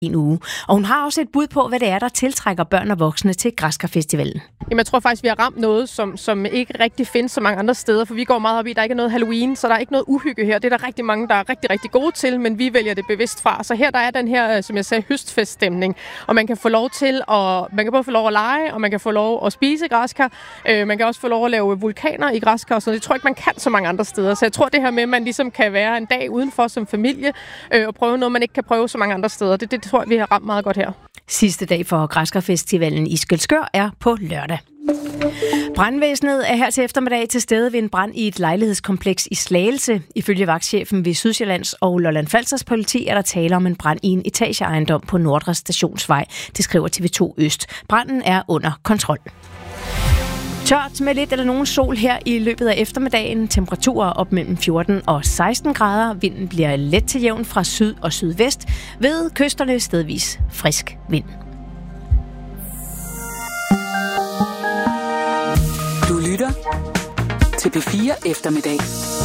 en uge. Og hun har også et bud på, hvad det er, der tiltrækker børn og voksne til Græskarfestivalen. Jamen, jeg tror faktisk, vi har ramt noget, som ikke rigtig findes så mange andre steder, for vi går meget op i, der ikke er noget Halloween, så der er ikke noget uhygge her. Det er der rigtig mange, der er rigtig, rigtig gode til, men vi vælger det bevidst fra. Så her der er den her, som jeg sagde, høstfeststemning, og man kan få lov til man kan både få lov at lege, og man kan få lov at spise græskar. Man kan også få lov at lave vulkaner i græskar, så det tror jeg ikke, man kan så mange andre steder. Så jeg tror, det her med, at man ligesom kan være en dag udenfor som familie, og prøve noget, man ikke kan prøve så mange andre steder, det tror jeg, vi har ramt meget godt her. Sidste dag for Græskarfestivalen i Skælskør er på lørdag. Brandvæsenet er her til eftermiddag til stede ved en brand i et lejlighedskompleks i Slagelse. Ifølge vagtchefen ved Sydsjællands og Lolland-Falsters politi er der tale om en brand i en etageejendom på Nordre Stationsvej. Det skriver TV2 Øst. Branden er under kontrol. Tørt med lidt eller nogen sol her i løbet af eftermiddagen. Temperaturer op mellem 14 og 16 grader. Vinden bliver let til jævn fra syd og sydvest. Ved kysterne stedvis frisk vind. Du lytter til P4 Eftermiddag.